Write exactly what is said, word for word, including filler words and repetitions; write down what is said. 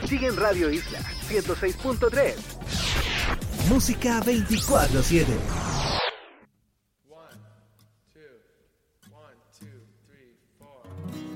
Sigue en Radio Isla ciento seis punto tres. Música veinticuatro siete. One, two, one, two.